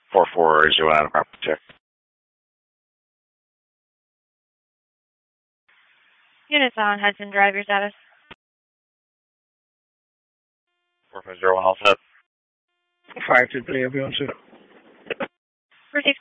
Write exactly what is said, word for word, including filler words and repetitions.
four four zero nine, property check. Units on Hudson, driver status. four five zero one, all set. five two three, everyone, sir.